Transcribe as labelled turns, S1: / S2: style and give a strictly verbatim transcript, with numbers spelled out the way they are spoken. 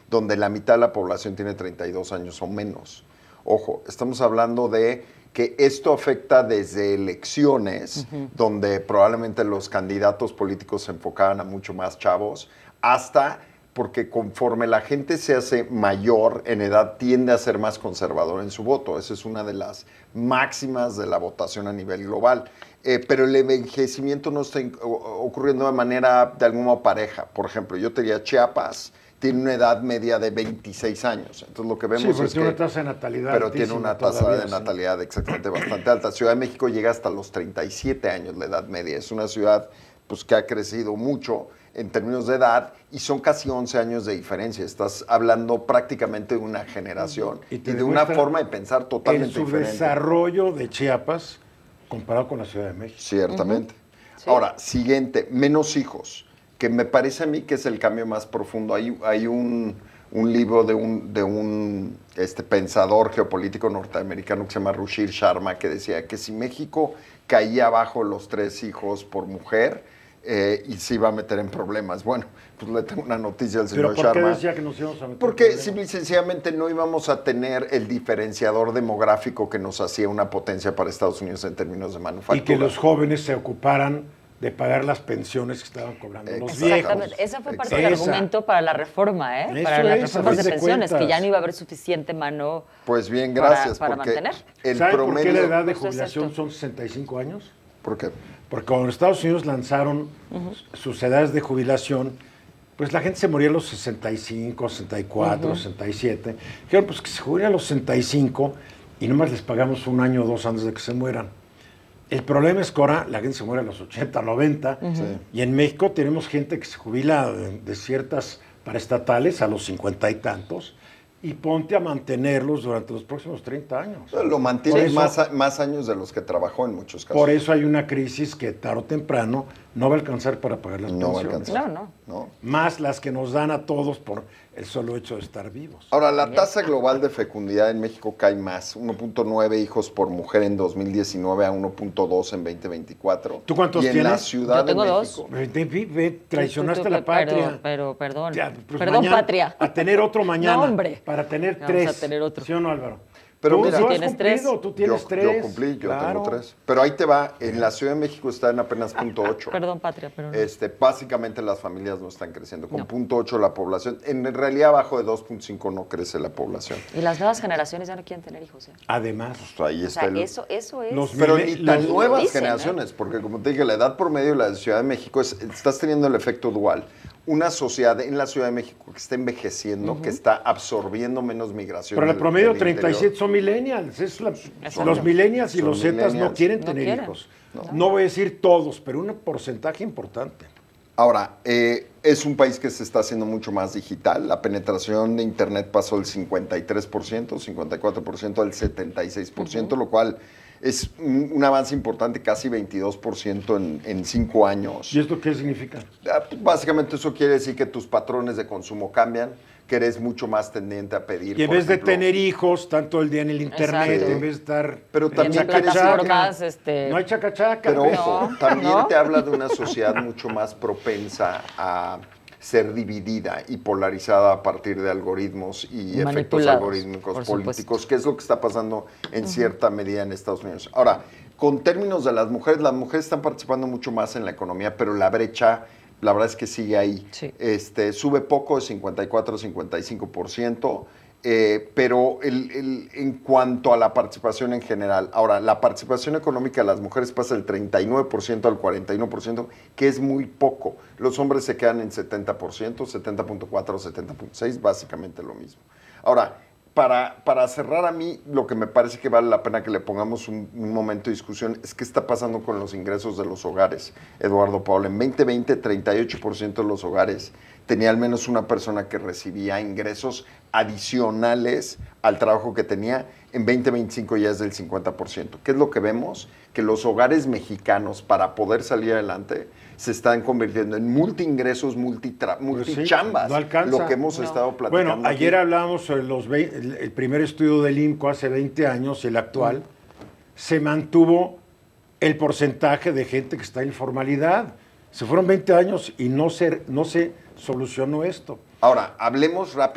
S1: donde la mitad de la población tiene treinta y dos años o menos. Ojo, estamos hablando de que esto afecta desde elecciones, uh-huh. donde probablemente los candidatos políticos se enfocaban a mucho más chavos, hasta porque conforme la gente se hace mayor en edad, tiende a ser más conservador en su voto. Esa es una de las máximas de la votación a nivel global. Eh, pero el envejecimiento no está ocurriendo de manera, de algún modo, pareja. Por ejemplo, yo te diría Chiapas, tiene una edad media de veintiséis años. Entonces lo que vemos
S2: sí,
S1: es
S2: tiene
S1: que...
S2: una tasa de natalidad
S1: Pero tiene una tasa
S2: todavía,
S1: de
S2: sí.
S1: natalidad exactamente bastante alta. Ciudad de México llega hasta los treinta y siete años la edad media. Es una ciudad pues, que ha crecido mucho en términos de edad y son casi once años de diferencia. Estás hablando prácticamente de una generación y, y de una forma de pensar totalmente
S2: en su
S1: diferente.
S2: Desarrollo de Chiapas comparado con la Ciudad de México.
S1: Ciertamente.
S3: Uh-huh. Sí.
S1: Ahora, siguiente, menos hijos, que me parece a mí que es el cambio más profundo. Hay, hay un, un libro de un, de un este, pensador geopolítico norteamericano que se llama Ruchir Sharma, que decía que si México caía abajo los tres hijos por mujer, eh, y se iba a meter en problemas. Bueno, pues le tengo una noticia al señor
S2: Sharma.
S1: Sharma.
S2: ¿Pero por qué decía que nos íbamos a meter
S1: Porque
S2: en problemas?
S1: simple y sencillamente no íbamos a tener el diferenciador demográfico que nos hacía una potencia para Estados Unidos en términos de manufactura.
S2: Y que los jóvenes se ocuparan de pagar las pensiones que estaban cobrando los viejos.
S3: Exactamente, ese fue parte del
S2: Esa.
S3: argumento para la reforma, ¿eh?
S2: Eso
S3: Para las
S2: es,
S3: reformas
S2: a fin
S3: de
S2: de
S3: pensiones,
S2: cuentas.
S3: que ya no iba a haber suficiente mano
S1: Pues bien, gracias.
S3: para, para
S1: porque
S3: mantener.
S1: el
S2: ¿Saben
S1: promedio...
S2: por qué la edad de
S3: Justo es
S2: jubilación
S3: esto.
S2: son sesenta y cinco años?
S1: ¿Por qué?
S2: Porque cuando Estados Unidos lanzaron uh-huh. sus edades de jubilación, pues la gente se moría a los sesenta y cinco, sesenta y cuatro, uh-huh. sesenta y siete. Dijeron, pues que se jubilen a los sesenta y cinco y nomás les pagamos un año o dos antes de que se mueran. El problema es que ahora la gente se muere a los ochenta, noventa, uh-huh. sí. y en México tenemos gente que se jubila de, de ciertas paraestatales a los cincuenta y tantos, y ponte a mantenerlos durante los próximos treinta años.
S1: Lo mantiene más, más años de los que trabajó en muchos casos.
S2: Por eso hay una crisis que tarde o temprano no va a alcanzar para pagar las
S1: no
S2: pensiones.
S3: No, no.
S1: no.
S2: Más las que nos dan a todos por el solo hecho de estar vivos.
S1: Ahora, la tasa global de fecundidad en México cae más, uno punto nueve hijos por mujer en dos mil diecinueve a uno punto dos en veinte veinticuatro.
S2: ¿Tú cuántos
S1: y en
S2: tienes?
S1: la Ciudad
S3: Yo tengo
S1: de
S3: dos.
S1: México.
S2: Ve, ve, ve, traicionaste
S3: Tú, tú,
S2: a la patria.
S3: Pero, pero perdón.
S2: Ya, pues
S3: perdón,
S2: mañana,
S3: patria.
S2: A tener otro mañana.
S3: No, hombre.
S2: Para tener
S3: Vamos
S2: tres.
S3: a tener otro.
S2: ¿Sí o no, Álvaro?
S1: Pero
S2: tú,
S1: mira,
S2: tú has
S3: tienes tres.
S2: cumplido, tú tienes
S1: yo,
S2: tres.
S1: Yo cumplí, yo
S2: claro.
S1: tengo tres. Pero ahí te va, en la Ciudad de México está en apenas punto ocho.
S3: Perdón, patria, pero no.
S1: Este, básicamente las familias no están creciendo. Con
S3: No.
S1: punto ocho la población, en realidad abajo de dos punto cinco no crece la población.
S3: Y las nuevas generaciones ya no quieren tener hijos, ¿eh?
S2: Además.
S1: Pues ahí
S3: O
S1: está
S3: sea,
S1: el...
S3: eso, eso es...
S2: Los
S1: Pero
S2: mile-
S1: ni tan
S2: los-
S1: nuevas
S3: dicen,
S1: generaciones, porque como te dije, la edad promedio de la Ciudad de México es, estás teniendo el efecto dual. Una sociedad en la Ciudad de México que está envejeciendo, uh-huh. que está absorbiendo menos migración.
S2: Pero el
S1: del-
S2: promedio
S1: del
S2: treinta y siete
S1: interior.
S2: son millennials. Es la-
S3: Exacto.
S2: los millennials y
S1: Son
S2: los zetas no
S1: millennials.
S2: quieren
S3: No
S2: tener
S3: quieren.
S2: hijos.
S3: No.
S2: No voy a decir todos, pero un porcentaje importante.
S1: Ahora, eh, es un país que se está haciendo mucho más digital. La penetración de Internet pasó del cincuenta y tres por ciento, cincuenta y cuatro por ciento al setenta y seis por ciento, uh-huh. lo cual es un, un avance importante, casi veintidós por ciento en, en cinco años.
S2: ¿Y esto qué significa?
S1: Ah, Básicamente eso quiere decir que tus patrones de consumo cambian, que eres mucho más tendiente a pedir.
S2: Y en
S1: por
S2: vez de
S1: ejemplo,
S2: tener hijos tanto el día en el internet,
S3: Exacto.
S2: en vez de estar
S1: Pero
S2: en
S1: también
S3: en
S1: quiere decir
S3: plataformas, este...
S2: No hay chacachaca.
S1: Pero
S2: ¿ves?
S1: ojo,
S3: No,
S1: también
S3: ¿no?
S1: te habla de una sociedad mucho más propensa a ser dividida y polarizada a partir de algoritmos y efectos
S3: Manipulados,
S1: algorítmicos
S3: por
S1: políticos,
S3: supuesto.
S1: que es lo que está pasando en uh-huh. cierta medida en Estados Unidos. Ahora, con términos de las mujeres, las mujeres están participando mucho más en la economía, pero la brecha, la verdad es que sigue ahí.
S3: Sí.
S1: Este, sube poco, de cincuenta y cuatro a cincuenta y cinco por ciento. Eh, pero el, el, en cuanto a la participación en general, ahora, la participación económica de las mujeres pasa del treinta y nueve por ciento al cuarenta y uno por ciento, que es muy poco. Los hombres se quedan en setenta por ciento, setenta punto cuatro, setenta punto seis, básicamente lo mismo. Ahora, para, para cerrar a mí, lo que me parece que vale la pena que le pongamos un, un momento de discusión es qué está pasando con los ingresos de los hogares, Eduardo Paola. En veinte veinte, treinta y ocho por ciento de los hogares tenía al menos una persona que recibía ingresos adicionales al trabajo que tenía. En veinte veinticinco ya es del cincuenta por ciento. ¿Qué es lo que vemos? Que los hogares mexicanos, para poder salir adelante, se están convirtiendo en multiingresos, multichambas, multi
S2: Pues sí,
S1: no
S2: no alcanza.
S1: lo que hemos
S3: No.
S1: estado platicando.
S2: Bueno, ayer
S1: aquí.
S2: hablábamos sobre los veinte, el, el primer estudio del I M C O hace veinte años, el actual, se mantuvo el porcentaje de gente que está en informalidad. Se fueron veinte años y no se, no se solucionó esto.
S1: Ahora, hablemos rápido.